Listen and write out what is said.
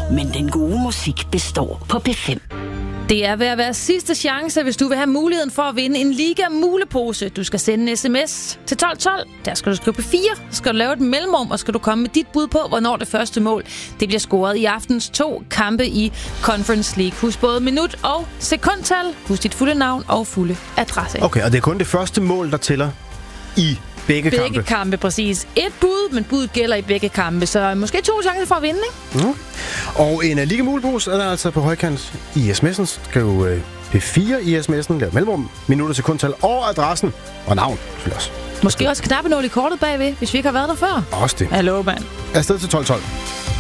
men den gode musik består på P5. Det er ved at være sidste chance, hvis du vil have muligheden for at vinde en Liga mulepose. Du skal sende en sms til 1212. Der skal du skrive på 4. Så skal du lave et mellemrum, og skal du komme med dit bud på, hvornår det første mål det bliver scoret i aftens 2 kampe i Conference League. Husk både minut og sekundtal. Husk dit fulde navn og fulde adresse. Okay, og det er kun det første mål, der tæller i begge kampe? Begge kampe, præcis. Et bud, men budet gælder i begge kampe, så måske 2 chancer for at vinde, ikke? Mm. Og en Liga mulepose er der altså på højkant i sms'en. Skriv P4 i sms'en, lav mellemrum, minutter, sekundtal og adressen og navn. Også. Måske også knappenål i kortet bagved, hvis vi ikke har været der før. Også det. Hallo, mand. Afsted til 1212.